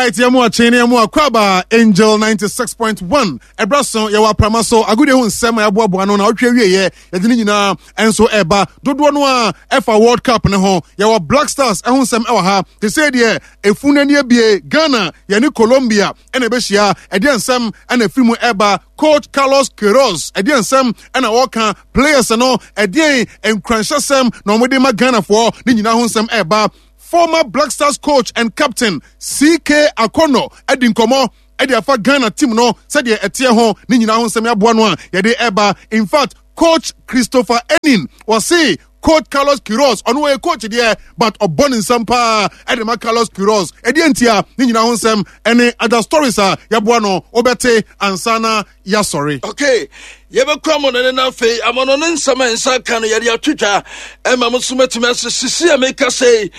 Alright, yamu achene yamu akwaba Angel 96.1. Ebrason yawa pramaso agude hu nsem yaboabo ano na otwe wieye yedini nyina enso eba dodo no a efa World Cup ne ho yawa Black Stars ehun nsem ewa ha te say de efunani abie Ghana yani Colombia ene behia ede nsem ene fimu eba Coach Carlos Queiroz ede nsem ene woka players no ede enkransasem na omode ma Ghana for ni nyina hu nsem eba. Former Black Stars coach and captain CK Akono Edinkomo Ediafa Ghana team no said ye etie ho ni nyina ho nsem aboa no a ye de eba. In fact, Coach Christopher Enin was say Coach Carlos Queiroz ono we coach there but obon nsampa Edema Carlos Queiroz edientia ni nyina ho nsem any other stories a yaboa no obete ansana ya sorry. Okay. Yebekwa mo ne na fe amono ne nsama nsa kan ye de atwitwa ema mo sumatime sisi ameka say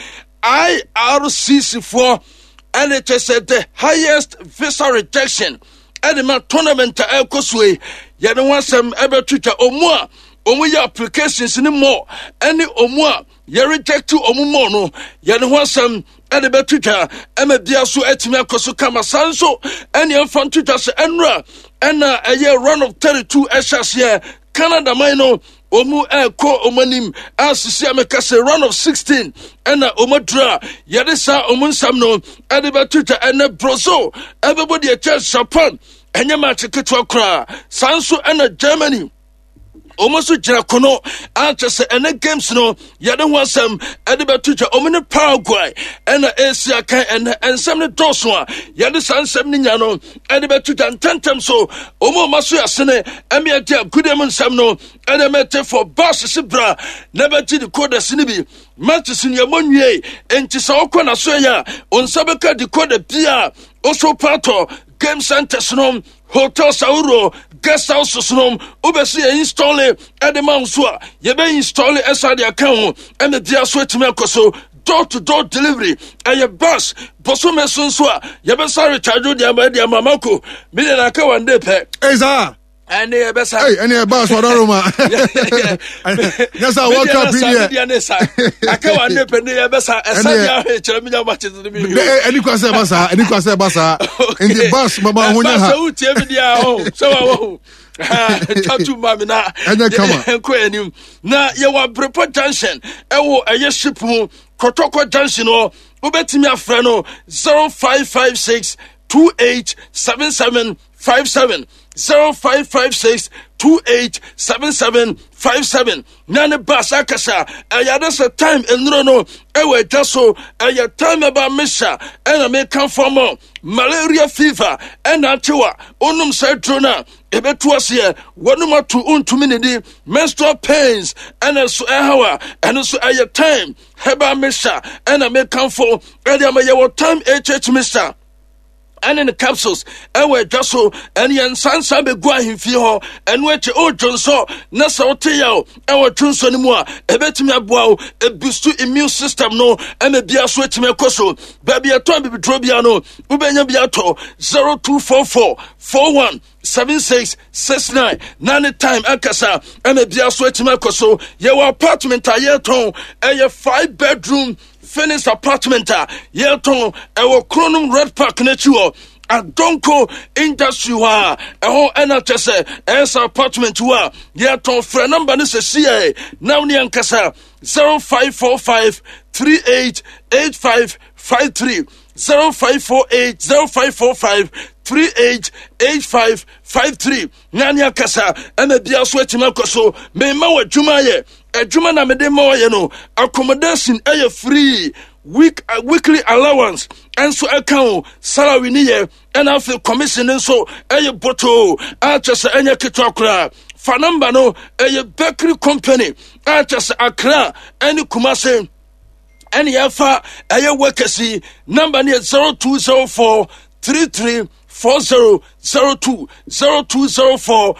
IRCC for NHS said the highest visa rejection at the tournament Elkoswe. Yet the one some ever Twitter or more. Your applications anymore. Any or more. You reject to Omumono. Yet the one some at the Twitter. Emma Diasu Etimia Kosukama Sanso. Any of fun Twitter Enra. And a year run of 32 SHS year. Canada Mino. Omu ko omanim asisi amekase run of 16 and omadra yadesa omunsamno ediba Twitter and brozo everybody a church Japan enye match ketwa kra sanso and Germany almost Jirakono answer and games no yada wasam ediba Twitter omene Paraguay and Asia and some doswa yada sansem ninyano ediba Twitter and tentem so omo maso asene emia dia gudem samno and a mete for bass sibra never did the code sinibi matches in your money and tisakona soya on sabaka the code pia also pato game centers no hotel sauro guest house no obesi install at the mansua ye be install inside the account and the dia so etime koso door-to-door delivery and your bus boso meson so ye be sorry charge dia mamako million aka one day pe eza and they best hey any boss for Roma yes I World Cup here aka one day pe dey best esa dia chereminya matches to me any kwase basa in the bus mama honya ha so tie media ho so tatu mamina enko na ye wa prepo junction ewo eye ship mu Kotoko junction o obetimi afre no 0556 287757 0556-287757. Nane bus akasa. That's a time enro no. Ewe jaso. Time about misha. And I may come from malaria fever. And antiwa. Unum drona. Ebe tuasia. Wanuma tu minidi. Menstrual pains. And so hour. And so time. Heba misha. And I may come for. And I may time misha. And in the capsules, and we're just so, and yan sansa be guahim fiho, and we're Johnson, Nasa Oteo, and we're Johnson anymore, a betimia bow, a boost to immune system, no, and a beer sweat me coso, baby a toy drobiano, Ubenya Biato, 0244 417669, 9 time Akasa, and a beer sweat me coso, your apartment a year tone, and your 5-bedroom. Finished apartment yeton ewo Kronum Red Park nechuo Adonko industry wa eho enatese esa apartment wa yeton frɛ number ne se now ni ankasa 0545 388553 0545 388553 nani akasa ena bia so atima koso me ma wadwuma ye adwuma na me de ma ye no accommodation free weekly allowance and so account salary ni ye and after commission so boto achese enya kitokra fa number no bakery company achese Accra any Kumasi any yafa workers number near 0204 334002 0204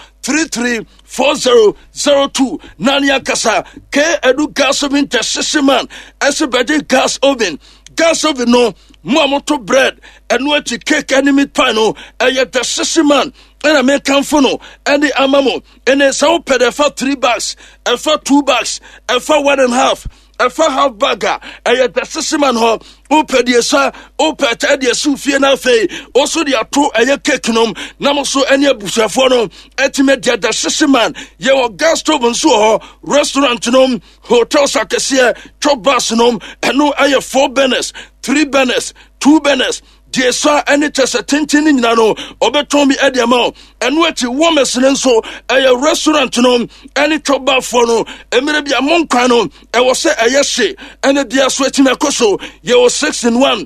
334002 Nanya Kasa K Edu gas oven tesisiman esebede gas oven no moto bread and what cake and meat pie no tesisiman and I make camfono and the amamo and it's all paid for 3 bags and for 2 bags and for 1.5 ɛfa half bagger ɛyɛ the sisiman ho upe die sa upe ta die su fie na fei oso de ato ɛyɛ cake nom na mo so ɛne abusuafo no ɛtime de the sisiman ye wo gas stove nso ho restaurant nom hotel sakese chop bus nom ɛno ɛyɛ 4 burners 3 burners 2 burners die sa ɛne tese tentini nyina no obeton bi ɛde ama ɛno akyi womes ne nso ɛyɛ restaurant nom ɛne chop bar fo no emire bia monkwa no ɛwɔ sɛ ɛyɛ hye ɛne bia so atime koso ye wo 6 in 1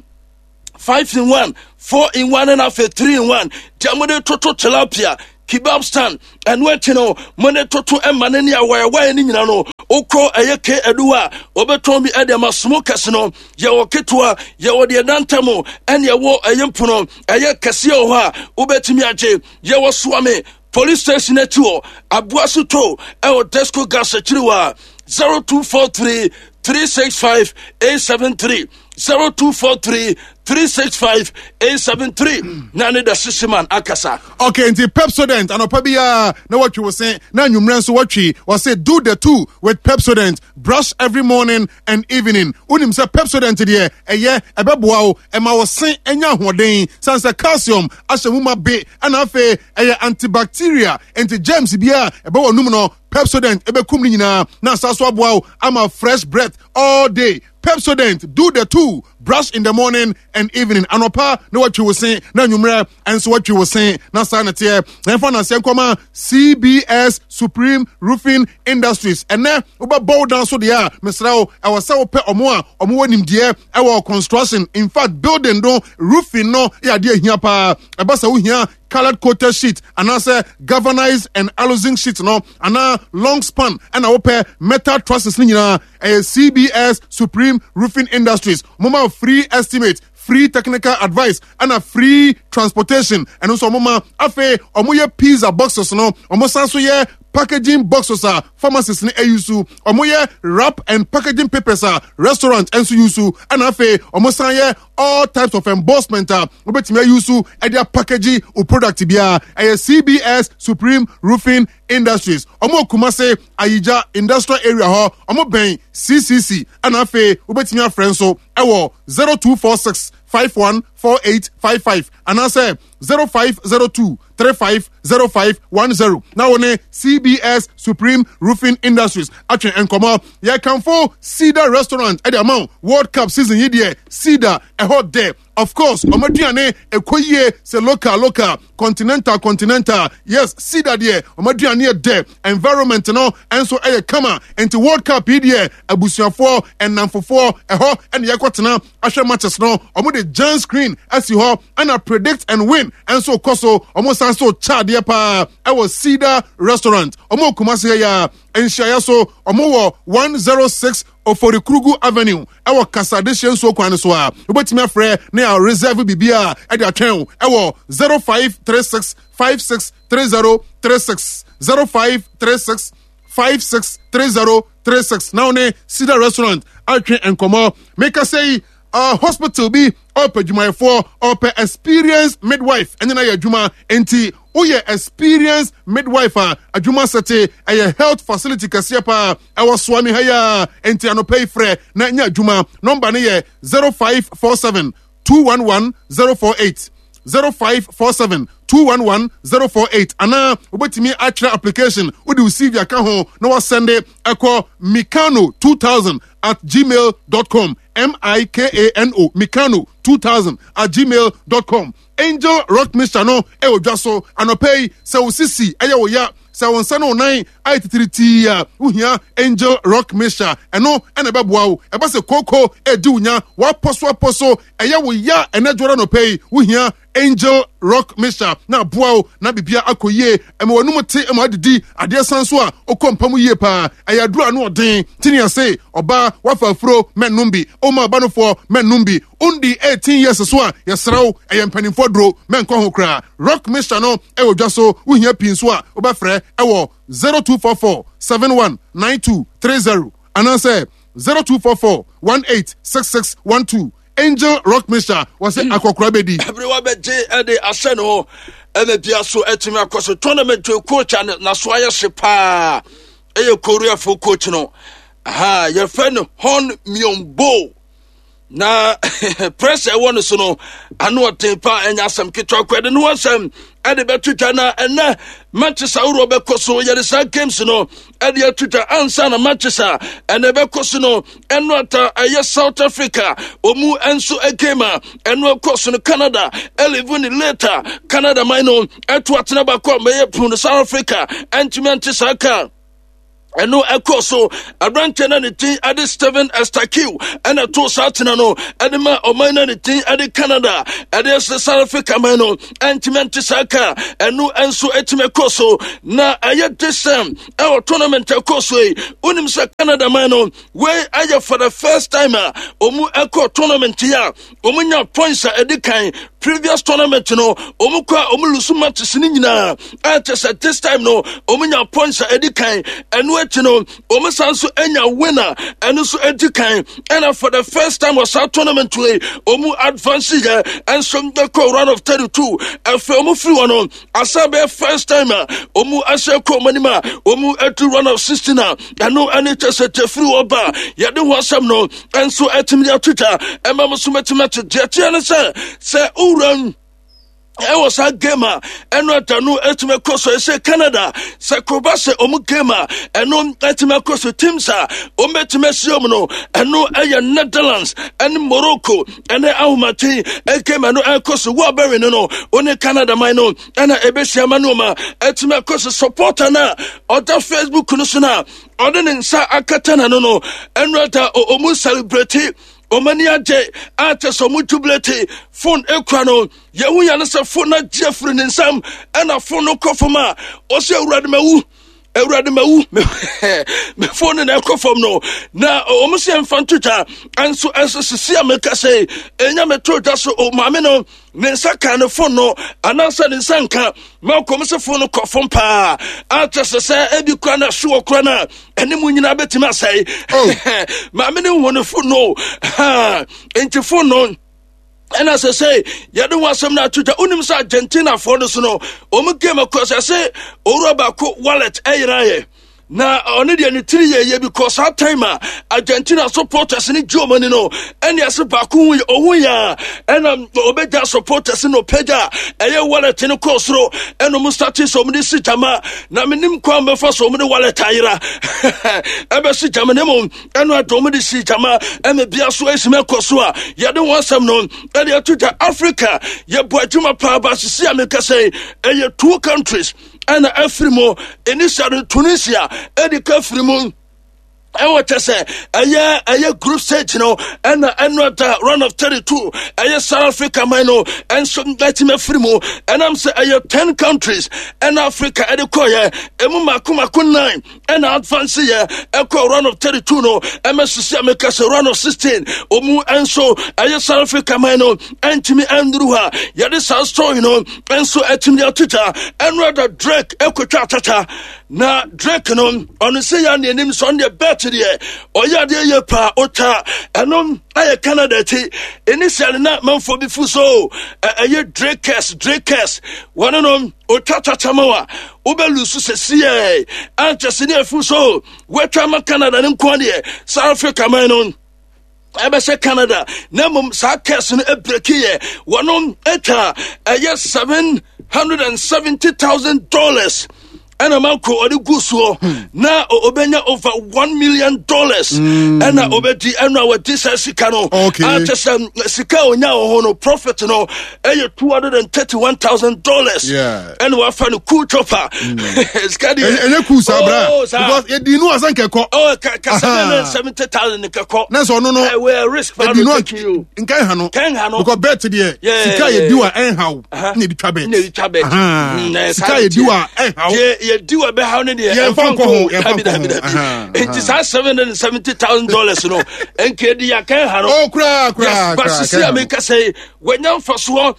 5 in 1 4 in 1 and after 3 in 1 diamode toto tilapia kebab stand and went money toto emanani awaya ni nyina no okro ayeke eduwa obeton bi edema smokers no ye wo ketua ye wo de dantamo ene ye wo ayempuno aye kase o ha obetimi agye ye wo soame police station etuo abuaso to e o desco gas achiriwa 0243 365 873 0243 365 873 nane da sisiman akasa. Okay, into Pepsodent and opabia know what you were saying. Now you so what was say do the 2 with Pepsodent. Brush every morning and evening. Unim say Pepsodent today. Eye ebeboa e ma was saying enya hoden sans calcium ashamuma be and afe antibacteria anti-germs bia ebe num Pepsodent ebe kum ni nyina na saso aboa ama fresh breath all day. Pepsodent, do the 2. Brush in the morning and evening. Anopa, know what you were saying. Now numera, and so what you were saying. Now sanitier. And for na koma CBS Supreme Roofing Industries. And now, uba bow down so dia. Mr. I was so pe omo nim dia. Our construction. In fact, building no roofing no. Ya dia here pa. Abasa u here. Colored coated sheet and also galvanized and aluzinc sheet no and long span and our metal trusses a CBS Supreme Roofing Industries mama free estimate free technical advice and a free transportation and also mama afe omoye pizza boxes no omo sanso ye packaging boxes are pharmacists ni eyusu omoye wrap and packaging papers are restaurant enso yusu and afe omo sanye all types of embossment obetime yusu e dia packaging o product bia CBS Supreme Roofing Industries omo Kumase Ayija industrial area ho omo ben CCC and afe obetime friend so ewo 0246 514855 and I say 0502 350510. Now on CBS Supreme Roofing Industries. Actually, and come out. Yeah, can for Cedar Restaurant at the amount World Cup season here. Cedar a hot day. Of course, Omadiane Ekoye se local continental. Yes, Cedar there. Omadiane there. Environment no and so a kama into World Cup here. Abusia 4 and Namfo 4 a ho and Yakwatana Asha matches no. Omode giant screen as you ho and I predict and win and so koso almost so chad pa I was Cedar Restaurant omo Kumasi ya enshaya so omo 106 Oforikrugu Avenue ewo Kasadeshen so kwan so a obetimi afre na reserve bibia e dey atwen ewo 0536 563036 0536 563036 now ne Cedar Restaurant atwen enkomo make us say hospital be up Juma 4 up experienced midwife and then I Juma enti uye experienced midwife Juma sete a health facility kasiapa our swami haya enti anope free na nya Juma number ne 0547 211 048 0547 211 048 ana obetimi actual application udi receive your ho no was send it akọ mikano2000@gmail.com MIKANO mikano2000@gmail.com Angel Rock Mr. no e odwaso anopay se osisi eye wo ya se wonsa no 9 833 ya uhia Angel Rock Mr. eno ene beboa wo e ba se koko e di unya wa poso eye wo ya ene dwora no pay uhia Angel Rock Mr. na boao na bibia akoye emewanum te emadidi ade sanso a okompamu yie pa ayadura no odin tini ase oba wafafuro menumbi oma banofo menumbi undi 18 years so a yesraw eyempanimfo dro menko ho kra Rock Mr. no ewodwaso uhia pinso a obafre ewo 0244 719230 anase 0244 186612 Angel Rock Mr. was it akokra bedi everyone be ede aseno ene bia so etimi akoso tournament coach na so aye shepa eye Korea fo coach no your friend Hon Myongbo. Na pressure one so no ano tempa enya asem kitwa kwede no asem ade betutwa na ena Manchester uro bekoso yede sa games no ade atutwa ansa na Manchester ene bekoso no eno ata South Africa omu enso egema eno koso no Canada 11 later Canada mino eto atena ba ko meye pun South Africa Manchester aka eno ekoso abrante na ne tin ade Steven Estakiu ena to satina no ade ma omana ne tin ade Canada ade South Africa mano antimenti saka eno enso etime koso na aye desem e tournament ekoso e unim sa Canada mano we aye for the first time omu eko tournament ya omunya points ade kan previous tournament no omukwa omulusu matches ni nyina at this time no omunya points ade kan eno no omusanso enya winner and so edikan and for the first time was our tournament play omu advance here and some the round of 32 and for omu free one asabe first time omu aseko manima omu etu round of 16 and no any just free oba yade wasam no and so etimia twitter and mama so metimate jetiana say uran I was a gamer and not a new ultimate course. I say Canada, Sakobase, Omukema, and no ultimate course of Timsa, Ometimesiomno, and no Aya Netherlands, and Morocco, and the Aumati, and came and no course of Warberry, no, only Canada, my no, and a Ebesia Manoma, ultimate course of supporter now, or the Facebook Kunusuna, or the Nsa Akatana, no, and Rata Omu celebrity. Omania je ate so mutublete phone ekrano ye hu ya nse phone na Jeffrey nsam na phone no kofoma o se awurade mawu me phone na ekofom no na o mo se mfantuta anso sisi ameka say enya metoda so o mame no ne nsaka ne phone no anansa ne nsanka ma kom se phone kofom pa ate se ebi kwa na so okra na ene mu nyina betima sai mame ne won phone no enti phone no. And as I say, you don't want some to the Unims Argentina for the snow. Omu game across, I say, Oroba wallet, na only the 3 years because our timer Argentina supporters in Germany no and yes baku oya and obeja supporters no peja eye wallet in kosro and omu start so many sitama na minim kwamba for so many wallet ayira ebe sitama nemo and wa do many sitama and bia so esime koso a ye don't want some no and ya to Africa ye boatuma pa ba sisi ameka say eye 2 countries and Afrimo initially Tunisia Edika Frimo I want to say a group stage, and not run of 32, South Africa, mino, and some Latin Frimo, and I'm saying 10 countries, and Africa, Edekoya, Emuma Kumakun 9, and advance here, Echo run of 32, no, MSC America's run of 16, Omu, and so South Africa, mino, and Timmy Andrewa, Yadis South Story, and so at Timmy Twitter, and rather Drake, Echo Tata, na Drake, on the say, and the names on the bet. Oya de pa ota enom aye Canada ti initially na man for bifu so aye Drakers one no otata tamawa obelusu sesiye anchese ne afu so wetwa ma Canada ne nko de South Africa man no Ebese Canada na mum sa kes no ebrekiye wonom eta aye $770,000 and a manco or the guso now obenya over $1 million and obedi and our disasicano okay sikao now no profit no $231,000 yeah and we find a cool chopper skadi and cool sabra because it dinu asanke ko $770,000 kako na so no we risk for you nkan hano because bet there sika ye diwa enhaw na bi twabe sika ye diwa enhaw ye do a be how ne dey it is $770,000 no enke di yakan ha no oh kra but see America say when you for so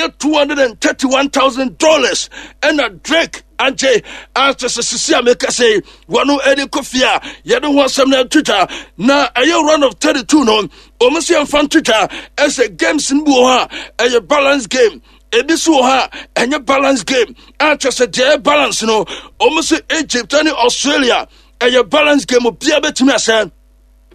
$231,000 and a Drake Anje after Sisi America say wanu edi kofia ye don't want some na Twitter na a run of 32 no omusi fan Twitter as a games in buha a balance game ebisu ha enye balance game just a balance no almost Egypt and Australia a balance game of bia betimi asa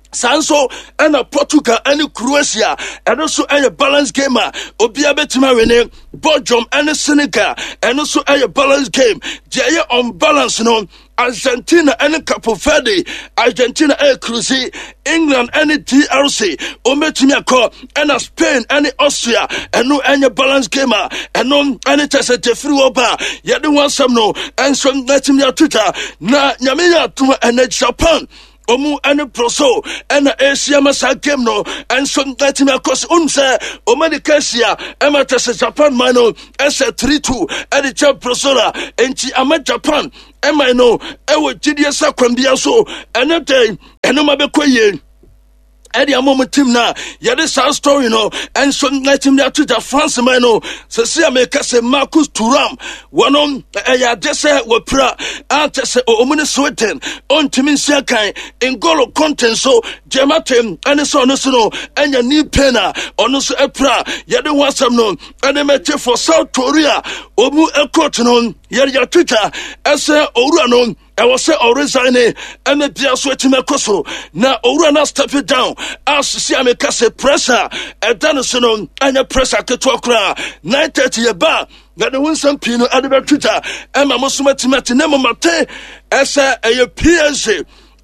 Sanso and Portugal and Croatia and also a balance game Obia Betima Rene Belgium and Senegal and also a balance game Jaya on balance no Argentina and Capo Verde Argentina Cruise England and DRC Ometimia Ko and Spain and Austria and no any balance game and no any test at the free oba yet the one some no and some let me Twitter na Yamia to and Japan Omu and proso and Asia Massa game no and some let me across unse Omedicasia Ematas Japan mano S32 and the champ prosora and Ama Japan Emma no ewo GDS kwambia so and day and no mabekoye Eddie a moment team na yet this story no and so let him there to the France man no so see America say Marcus Thuram one on ya just say we pra ante say omune Sweden on team sia kan N'Golo Kanté so Jematem and so no so and ya ni pena on so pra ya de one some no and mete for South Korea omu coach no ya Twitter ese owura no I was say resigning and the Pia Swetima Koso. Now Orana step it down. As see America say pressure and Danisonon and your pressure Ketokra 9:30 bar. That the Winston Pino at the Twitter and Mamosuma Timati Nemomate as a PSA.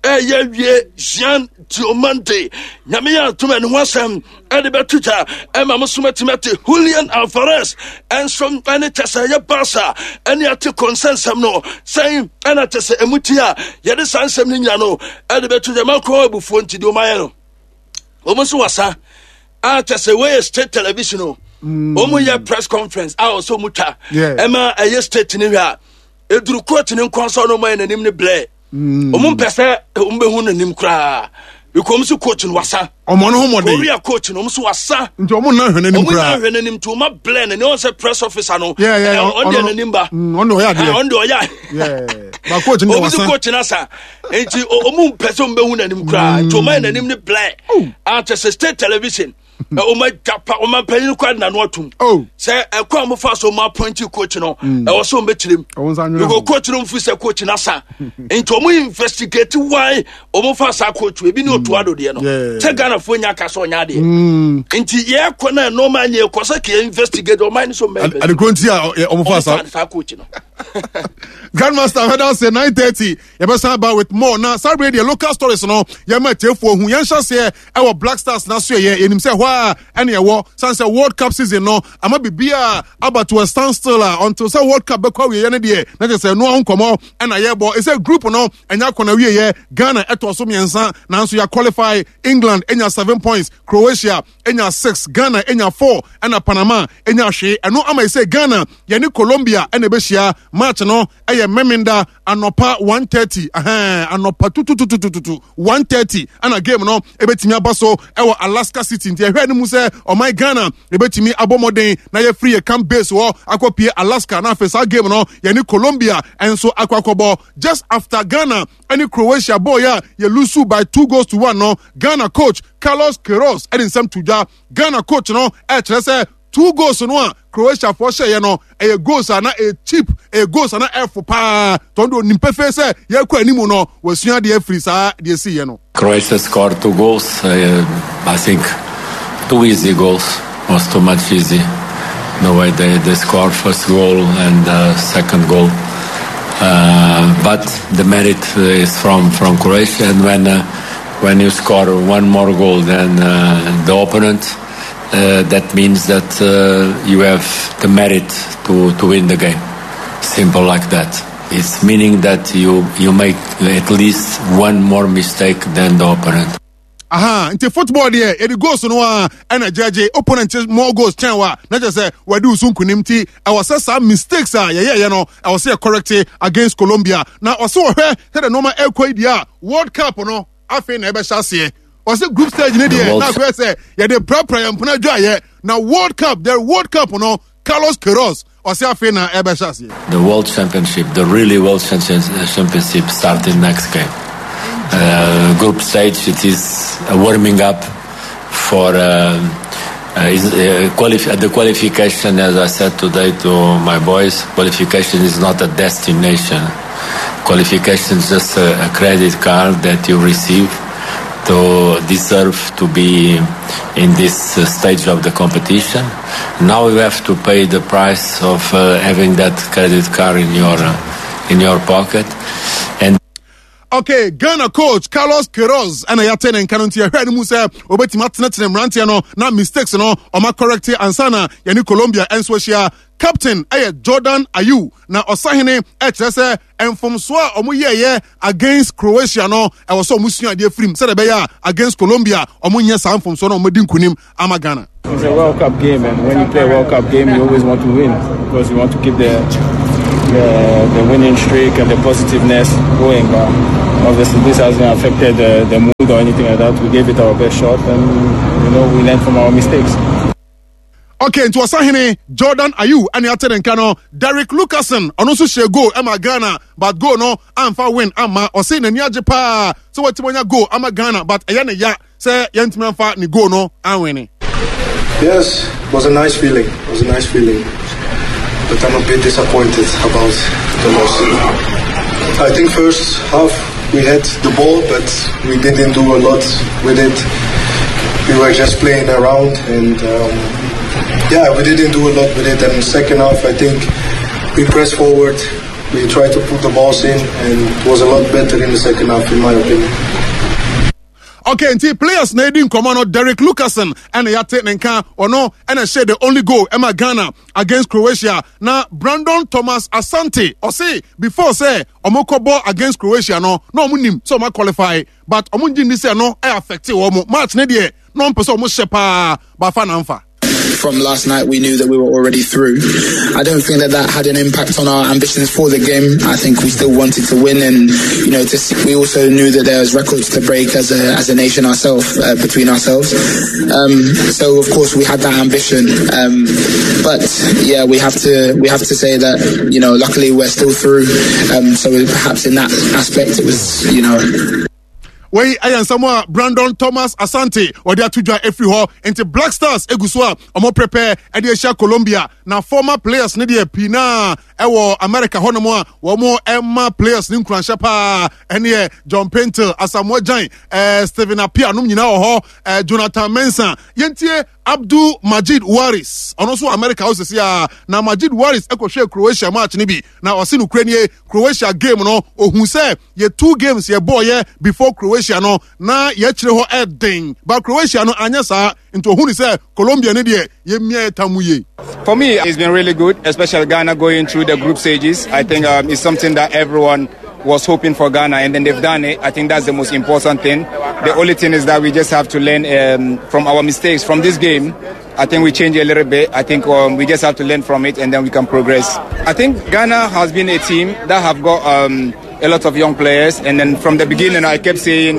Jean Diomande Yamia to man wasam and the Twitter and Mamosuma Timati Julian Alvarez and some Anitasa Basa and you have to consent some no saying Anatasa Emutia Yadisan Seminiano and the Twitter Marco Bufonti Domayano. Almost wasa Atasa way state television. Omoya press conference. I also muta. Emma a state in here. A drew quote in console no man and him the blade. Pese umbehu nim kra because coaching wasa Korea coaching wasa nti omo na hwene nim kra hwene nim to ma blend and no say press officer no on the nimba on the oya ba coaching wasa coaching asa nti omo pese umbehu nim kra to ma na nim ne blend at state television my japa o ma panyin kwad na no atum say ekwa mo fa so ma point coach no e wo so mbetirim go coach no mfu say coach na sa enti o mo investigate why o mo fa sa coach e bi ni oto ado de no te Ghana fo nya ka so nya de enti ye ko na no ma nya ko say ke investigate o man so member ade kronti o mo fa sa coach no Grandmaster head out say 9:30 you better start about with more now celebrate the local stories no ye ma tefo hu yan say our Black Stars na so ye enim say and ye wo since the World Cup season no ama bibia about to stand still until say World Cup be kwa we ye na de na say no ankomo and aye bo is a group no enya kona we ye Ghana eto so miensa na so ya qualify England enya 7 points Croatia enya 6 Ghana enya 4 and Panama enya hwe eno ama say Ghana ye ni Colombia and ebehia match no eye meminda anopa 1:30 anopa 2 1:30 and a game no ebetimi abaso ewo Alaska City nti ehwe ni mu say o my Ghana ebetimi abomoden na ye free camp base wo akopie Alaska na fesa game no ye ni Colombia and so akwakobo just after Ghana and Croatia boy ye lose by 2-1 no Ghana coach Carlos Queiroz edin sem tuja Ghana coach no e kire say 2 goals no Croatia for share no e goals na e cheap e goals na e for pa tondo nimpefe say ye kwa animu no wasua de free sa de see ye no Croatia scored 2 goals I think 2 easy goals was too much easy the way they scored first goal and second goal but the merit is from Croatia and when you score one more goal than the opponent that means that you have the merit to win the game. Simple like that. It's meaning that you make at least one more mistake than the opponent. Into football there, it goes no and a judge opponent more goals chanwa. Not just say we do soon kunimti. I was some mistakes you know. I was say correct against Colombia. Now also had a normal air World Cup no. I think never shall see. Was a group stage in there. Now we say the proper and puna joy. Now World Cup no Carlos Queiroz or say afena ever shall see. The World Championship, the really World Championship starting next game. Group stage it is a warming up for the qualification. As I said today to my boys, qualification is not a destination. Qualification is just a credit card that you receive to deserve to be in this stage of the competition. Now you have to pay the price of having that credit card in your pocket. And okay, Ghana coach Carlos Queiroz and I attend and can't hear Musa Obeti Martinez and Rantiano, not mistakes, no, or my correct ansana, Yani Colombia and Swasia. Captain Jordan Ayew na Osahene HSA and from Swa Omuye against Croatia no I was so musua de free said beya against Colombia Omunya Sam from Sono Medin Kunim Amagana. It's a World Cup game, and when you play a World Cup game you always want to win because you want to keep the winning streak and the positiveness going, but obviously this hasn't affected the mood or anything like that. We gave it our best shot and we learned from our mistakes. Okay, into Osahene, Jordan Ayew, and Yaten Kano, Derek Lucasen, and also she go, Emma Ghana, but go no, I'm far win, Amma, or say Nyajepa. So what when you go, Amma Ghana, but Ayana ya, say Yentman far ni go no, I'm winning. Yes, it was a nice feeling. But I'm a bit disappointed about the loss. I think first half we had the ball, but we didn't do a lot with it. We were just playing around and we didn't do a lot with it. And second half, I think we pressed forward. We tried to put the balls in, and it was a lot better in the second half, in my opinion. Okay, until players needing command Derek Lucasen and Yate Nenka or no, and I said the only goal Emma Ghana against Croatia. Now Brandon Thomas Asante or say before say Omokobo against Croatia no munim so ma qualify but Omunji ni say no I affect omo match ne de no person mo shepa ba fa na mfa. From last night, we knew that we were already through. I don't think that had an impact on our ambitions for the game. I think we still wanted to win, and we also knew that there was records to break as a nation ourselves, between ourselves. So of course we had that ambition, but yeah, we have to say that luckily we're still through. So perhaps in that aspect, it was Wei ayan Samoa Brandon Thomas Asante or their tuja every ho into Black Stars egusua omo prepare Edia Colombia na former players ne de pina ewo America honomo a wo Emma players ni nkuransha pa ene John Pentel Asamoah Gyan Steven Apia no nyina ho Jonathan Mensah yentie Abdul Majid Waris onoso America house sia na Majid Waris ekohwe Croatia match ni bi na osi no Ukraine Croatia game no ohun say ye 2 games ye boy before Croatia no na ye chire ho edin but Croatia no anya sa into ohun say Colombia ne de ye mia tamuye. For me it's been really good, especially Ghana going through the group stages. I think it's something that everyone was hoping for Ghana, and then they've done it. I think that's the most important thing. The only thing is that we just have to learn from our mistakes from this game. I think we change a little bit. I think we just have to learn from it, and then we can progress. I think Ghana has been a team that have got a lot of young players, and then from the beginning I kept saying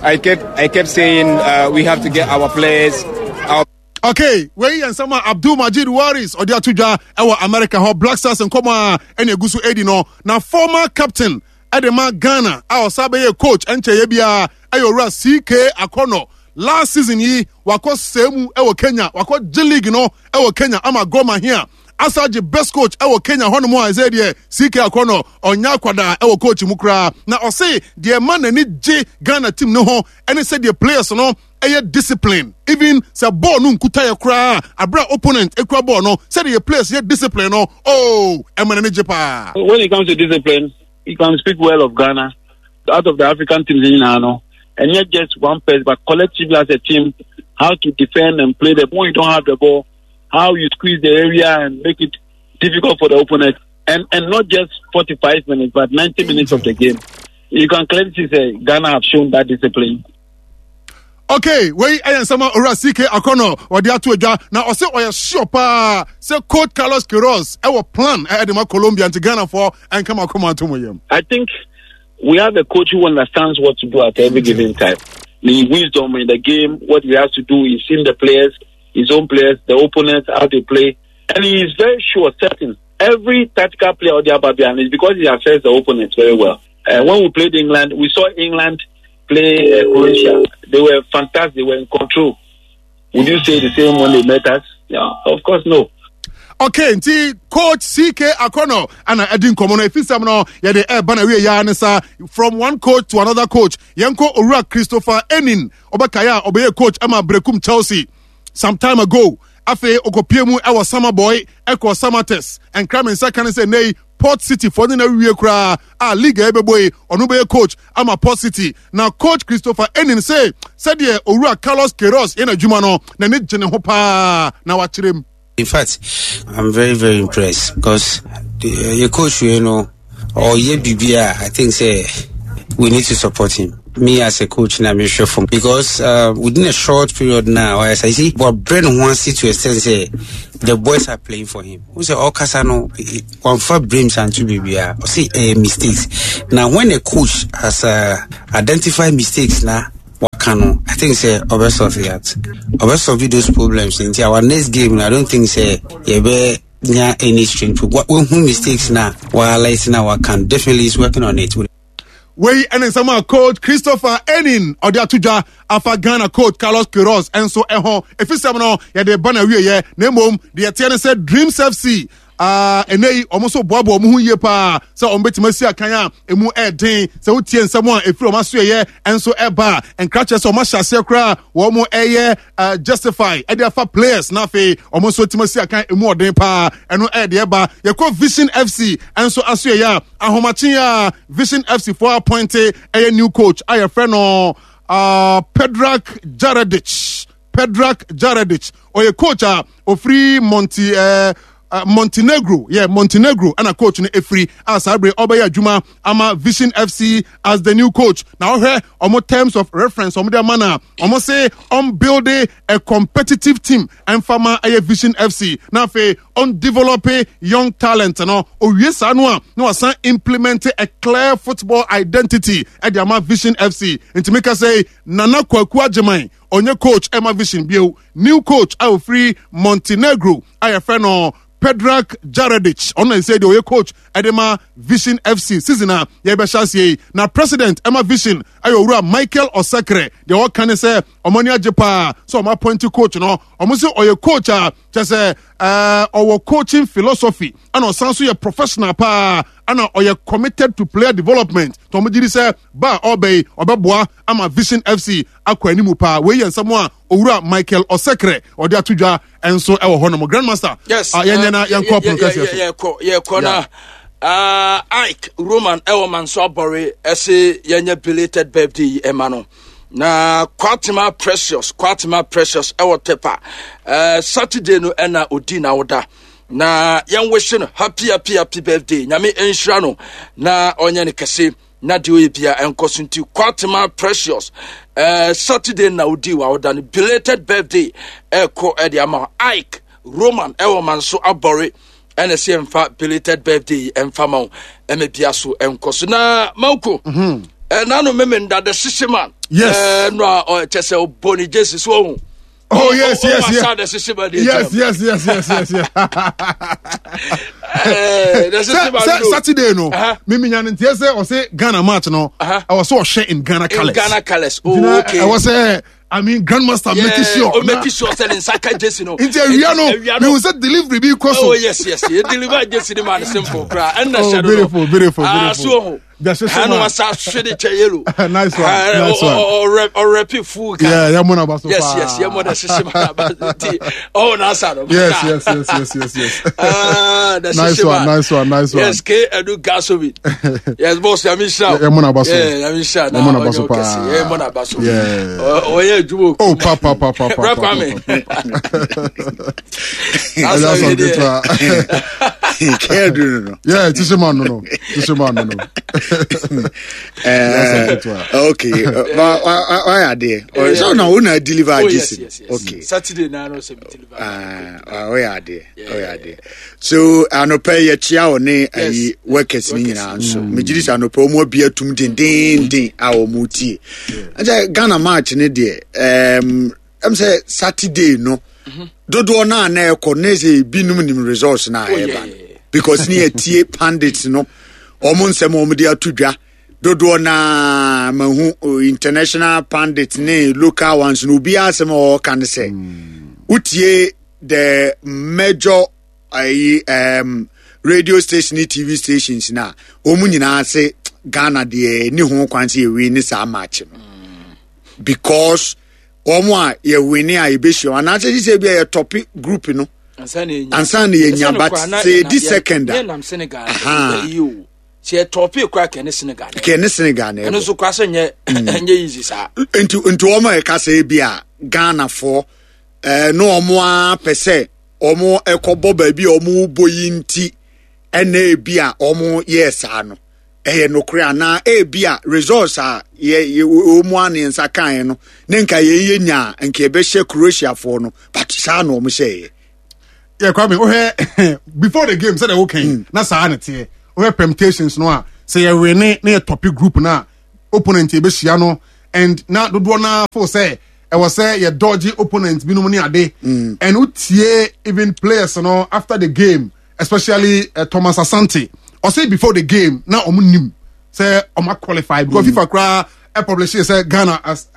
we have to get our players. Okay, we and some Abdul Majid Waris or their tuja our America ho Black Stars and Koma and Egusu Edi no na former captain Edema Ghana our Sabe coach enche yebia ayora CK Akono last season yi wako semu ewo Kenya wako J League no ewo Kenya ama Goma here Asaji best coach ewo Kenya hono mo azedie CK Akono onya kwada ewo coach mukra na ose the man ni J Ghana team no ho any say the players no eye discipline even say ball no nkuta ye kra abra opponent ekra ball no say the players ye discipline no emane jepa. When it comes to discipline, you can speak well of Ghana out of the African teams in Ghana, and not just one person but collectively as a team, how to defend and play the ball. You don't have the ball, how you squeeze the area and make it difficult for the opponent, and not just 45 minutes but 90 minutes of the game. You can clearly say Ghana have shown that discipline. Okay, we ayan sama ora CK Akono wadi atu eja na ose oya sure pa say coach Carlos Queiroz our plan edema Colombia and Ghana for and come to moyem. I think we have a coach who understands what to do at every given time. The wisdom in the game, what he has to do is in the players, his own players, the opponents, how they play, and he is very sure certain every tactical player of the Ababian is because he assesses the opponents very well. When we played England, we saw England play Croatia. They were fantastic. They were in control. Would you say the same when they met us? Yeah, of course, no. Okay, nti coach CK Akono ana edin komono efisam no ye de bana we ya ne sa from one coach to another coach. Yenko Owura Christopher Enin obakaya obeye coach ama Brekum Chelsea some time ago. Afe okopiemu ewa Summer Boy eko Summer Test and Kramen second say nay Port City for na wie kra league ebeboy onu be coach ama Port City. Now coach Christopher Enin say said ye Owura Carlos Queiroz yen adwuma no na ne gene ho pa na wa kirem. In fact, I'm very, very impressed because your coach, you know, or BBA, I think say we need to support him. Me as a coach, I'm sure from because within a short period now, as I see, but Brent wants it to extend say the boys are playing for him. We say all Casano one for Brims and to BBA or see mistakes. Now, when a coach has identified mistakes now. I think say oversolve those problems in our next game. I don't think say any strength. What who mistakes now while now can definitely is working on it. We and some coach Christopher Enin or the Atuja afa Ghana coach Carlos Queiroz and so if it's no ya de bana we ye nemom the Etienne said Dreams FC enei omoso boabo omo ye pa se ombetima si akanya emu eden se wotie nsamo a efiri omaso ye enso eba enkrache se omahase kra wo mo eye justify e dey fa players na fe omoso timasi akanya emu oden pa eno e dey eba ye ko Vision FC enso aso ye ahomachi ya Vision FC for appointed a new coach aye friend no Predrag Jaredic or a coach ofri Montenegro and a coach in Efri as Abre Obaya Juma ama Vision FC as the new coach. Now here almost terms of reference their manner almost say build a competitive team and farmer a Vision FC now fe on develop young talent no yes anwa no san implement a clear football identity at the ama Vision FC and to make us say Nana Kwaku Jamai on your coach Emma Vision Bio new coach our free Montenegro I friend no Predrag Jaredic on say the coach Edema Vision FC season na na president Emma Vision ayowura Michael Osekre the all can say omonia jepa so my point to coach no omuso oye coach just our coaching philosophy and osanso ye professional pa and oye committed to player development to omujiri say ba obey obeboa ama Vision FC akwa animu pa we yen someone owura Michael Osekre or dia tudwa enso e wo hono grandmaster yes Ike Roman Elman Sobori ese yenye belated birthday emano na Kwatima Precious ewo tepa Saturday no ena odi na woda na yan wish no happy birthday nyame enhira no na onye ne kese na de we bia enkoso nti Kwatima Precious Saturday na odi wa woda no belated birthday eko e de ama Ike Roman Elman so abore and a same belated birthday and family Emepiaso and Cosina Mauko. And nano memen that the Sishiman. Yes. No, or Chessel Bonnie Jesus. Oh, yes. Yes. Saturday no. Mimi nyantiese or say Ghana match no. I was so share in Ghana colors. Oh, okay. I was grandmaster making sure selling Saka Jesse no. Into Riano, we will set delivery be cost. Oh yes. You deliver Jesse the man simple cry and beautiful. So that's just yellow. Nice one. Or repeat food. Yeah, Yamona Baso. Yes, Yamona Sissima. Oh, Nasano. Yes. Nice one. Yes, K. Edu Gasovi. Yes, boss, Yamisha. Yamona Baso. Yeah, Yamisha. Yamona Baso. Yeah. Oh, yeah, Jubo. Oh, papa. That's all good. Yeah, Tishiman, no. Okay. Why are they? So now we not deliver yes. Okay. Saturday now no deliver. Where are they? So anope ye chia one workers ni nyina so. Mejiri sa anope omo bia tum den a omo tie. Anja Ghana match ne de am say Saturday no. Dodo na ekọ na say binum nim results na eba. Because ni tie pandits no. Omo nsem omo de atudwa dodo na mahu international pundits ne local ones no bi asem o kan say utie the major radio station TV stations na omu nyina say Ghana de ni ho kwan say we ni sa match no because omo a ye win a ye be sure na say be a topic group no ansa ne nya but say this second na Senegal you say topic kwa ken Senegal no so kwa say nye easy sa into omo e ka say bi a Ghana for no omo a pese omo ekobo ba bi omo boyi nti ene bi a omo yes ano no kra na bi a results a ye omo an nsa kan no ne nka ye nya nka be she Croatia for no but sa no omo she yeah kwame before the game said okay na sa na tie permutations no a say ye win na topic group na opponent e be hia no and na dodo na for say I was say your dodgy opponents be no money a day and utie even players after the game especially Thomas Asante or say before the game now omunim say oma qualify because FIFA cry publish say Ghana as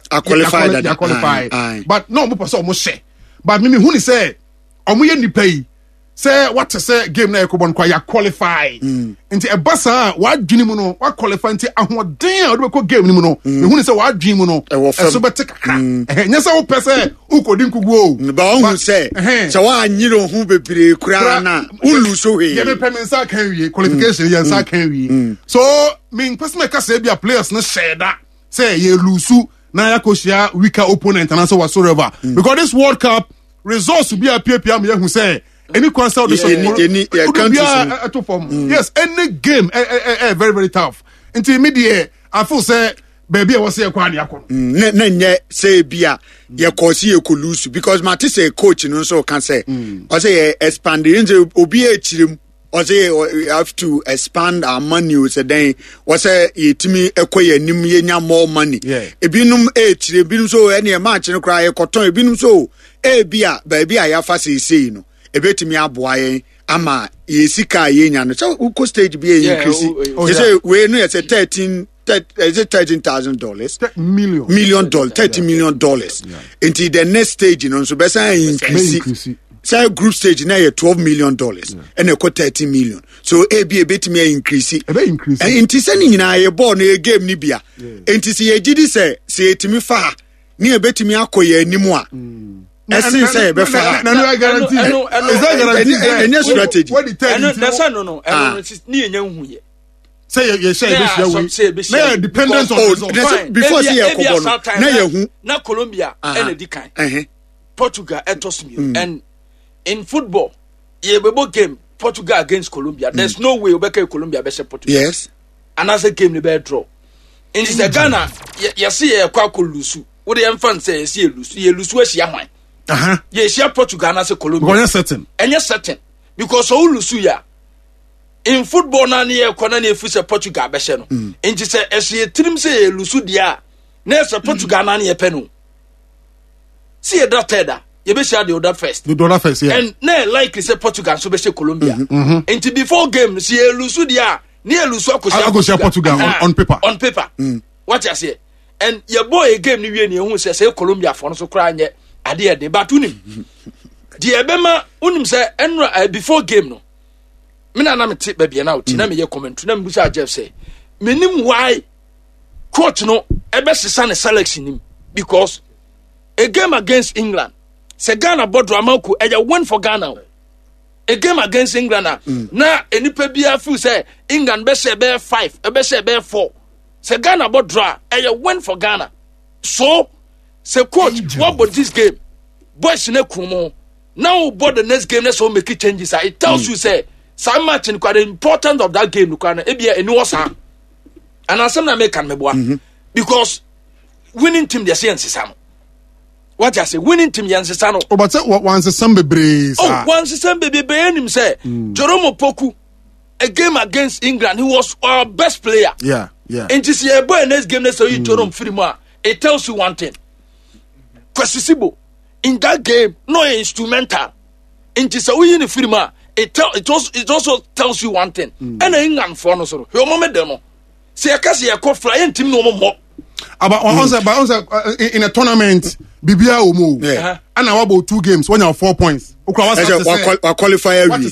qualified but no mo person mo share but me who ni say omo ye nipa yi say what to say game na ekobon kwa ya qualify nti e basa wa dwini mu no wa qualify nti ahoden a do ko game ni mu no me hu ni say wa dwini mu no so bete kakra nya say wo pese ukodi nkugu o ba hu say wa anyiro hu bebre kura na ulu so we ye me pemensa kan wi qualification ye nsa kan wi so me person ka say bia players no share that say ye lusu na ya ko share weaker opponent and so whatsoever because this World Cup results will be appear me who say any concern any countries yes any game very very tough until immediate I feel say baby I was say kwani akon na nye say bia ye cause ye ko lose because Marty say coach no so can say or say expand the obi e chirim or say we have to expand our money so then was say yetimi ekoye nim ye nya more money ebinum e chire binum so any match no cry e koton ebinum so e bia baby aya fa say no ebetimi aboa yen ama yesika yenya no so uko stage be increase you say we no say $13,000 $30 million $30 million until the next stage so be say increase say group stage na $12 million and e ko $13 million so ebetimi increase until say ni nyina ye ball no game ni bia until say yegidi say etimi fa ni ebetimi akoye animu a Essence say be fair. No guarantee. Is that guarantee? Any strategy? What the tell you? No. Ni enye hu ye. Say you share be share. Na dependent on results. Before say you go no. Na ye hu. Na Colombia and di kan. Portugal etos me. And in football, ye bebo game Portugal against Colombia. There's no way obeka Colombia be Portugal. Yes. And as a game the be draw. In this Ghana, you see ye kwa ko lusu. What the infant say ye lusu e hia hwan. Yes, you Portugal as a Colombia. You're certain. And you're certain. Because all Lusuya in football, near Conani Fusa Portugal Besseno. And she said, as she trim say Lusudia, next a Portugal Nani a penu. See a doctor, you be sure the other first. The other first, yeah. And ne likely say Portugal, so be Colombia. And to before game, see a Lusudia, near Lusu, Portugal on paper. On paper. What you say? And your boy game, you who says Colombia for so crying yet. Ade de batunim di ebema unim say enra before game no me na me te bia na uti na me ye comment na me busa Jeff say menim why coach no ebe sesa ne selection nim because a game against England say Ghana bodo amanku e win for Ghana a game against England na enipa bia fu say England be say be 5 e be say be 4 say Ghana bodo e win for Ghana so say coach what about this game boys na kumo now about the next game let's all make changes it tells you say so much in quite the importance of that game and as na make me because winning team they say nsesa what I say winning team nsesa no but once some bebre once some bebre him say Jerome Poku a game against England he was our best player yeah and this year boy next game let's say Jerome Firima it tells you one thing Kwesisibo in that game no instrumental into so we in the film it also tells you one thing and England for no so your moment demo say akase e ko fly team no mo in a tournament, Bibia Omo. And now about 2 games when you have 4 points. Qualify every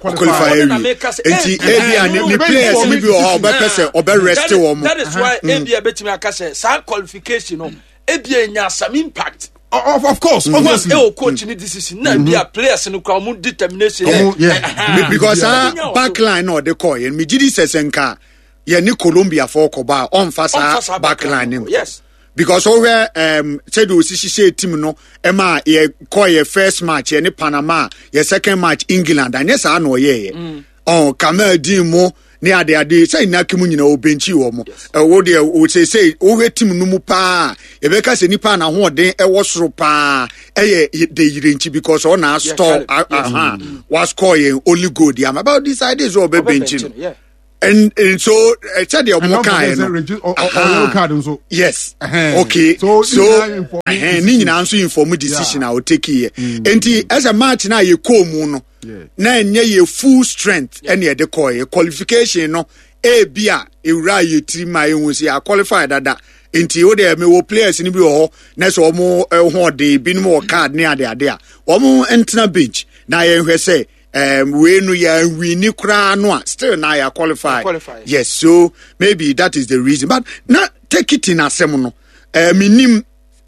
that is why NBA bet me akase sa qualification no ebia nya some impact. Of course, obviously. Coach need decision na be a players no kwa mu determination. Because backline no de call and me gidi sesenka ye ni Colombia for Koba on fasa backline. Yes. Because over said we see team no Emma ye call your first match ye Panama your second match England and yes I know ye oh Kamel Dimo ne ade say na kimu nyina obenchi wo mo wo de wo say over team no mu pa ye be ka se nipa na ho den e wo soro pa ye de yirenchi because on na store was call ye only go there about this ideas or be benchi and so said the yes okay so ni nyina so inform decision I will take here enti as a match na ye ko mu no na enye ye full strength and ye de call qualification no e bia ewura ye tiri ma ye hu si a qualify dada enti o de me wo players ni bi ho na so omo ho de bi no mo card ne ade a omo entena bench na ye hwe say we no ya wini kra no still na ya qualify. Yes, so maybe that is the reason, but now take it in asem no minim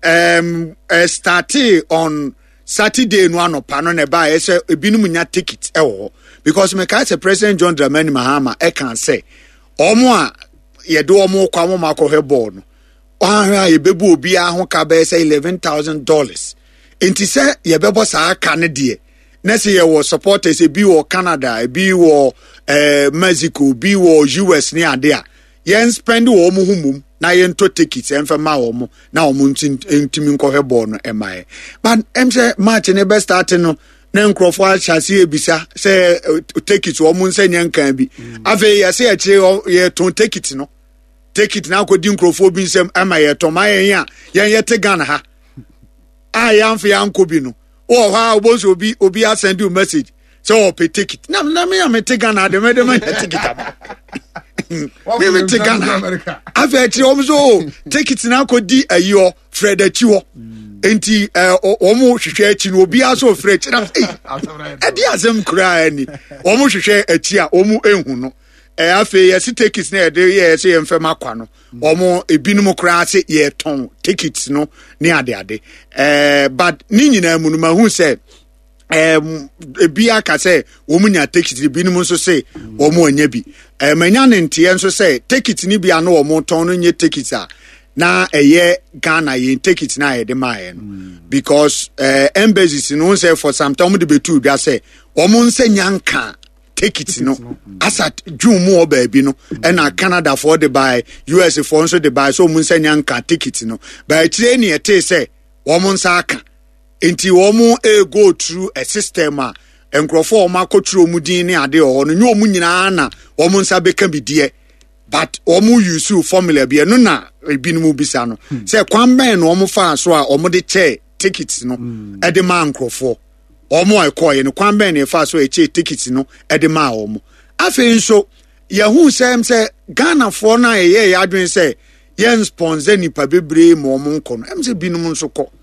started on Saturday no anopa no ne ba e say ebinum nya ticket because me ka say President John Dramani Mahama can say omo a ye do omo kwa mo makohe board no ahwa ye bebu obi a ho ka be say $11,000 enti say ye bebo sa ka ne de next year was supporters a be or Canada, a be or Mexico, be or US near there. Yen spend wo mu humum na yen to tickets and for ma wo mu na wo muntin ntimi nko hebo no emae. But em say match ne be starting no na nkrofo chase ebisa say tickets wo mu nsa nyankan bi. Ave ya say ye ton ticket no. Ticket na ko di nkrofo bi nsem emae to ma yen yete Ghana ha. Yam fi anko bi no. Oh, how was obi send you message. So pay ticket. Na me am take Ghana de me ticket. Me take Ghana. Ave ti omzo ticket na ko di ayo Fred achiwo. Enti omo hwehwe achi no obi aso Fred na e di azem kra ani. Omo hwehwe achi a omo ehun no. Afe yes tickets na de yes ye mfem akwa no. Omo ebinum kra se ye ton tickets no ni ade but ni nyina mu no ma hu se ebia ka se omunya tickets ebinum so se omo anya bi manya ne ntie nso se tickets ni bia no omo ton no nye tickets a na eye Ghana ye tickets na ye de mae no because embassies no say for some time de betu bia se omo nse nyanka tickets no asat jumu o baby no and Canada for the buy US for so the buy so mun sanya nka tickets no by train e te say womun saka enti womu go through a system a enkrofo o makotro mu din ne ade o no nyomu nyina na womun sa beka bidie but womu use formula bi no na ebinum bisa no say kwan ben no womu fa so a womu de che tickets no e de ma enkrofo omo ekoye no kwan ben e fa so e che tickets no e de ma omo afi nso ye hu sem se Ghana for na ye adwen se yen sponsor nipa bebre mo omo nko no em se binum nso ko